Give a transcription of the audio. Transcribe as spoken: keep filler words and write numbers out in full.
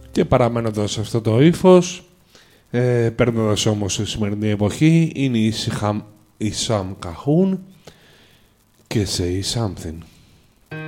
Και παραμένοντας σε αυτό το ύφος, ε, παίρνοντας όμως στη σημερινή εποχή, είναι η, Σιχαμ, η Sam Cahun και Say Something.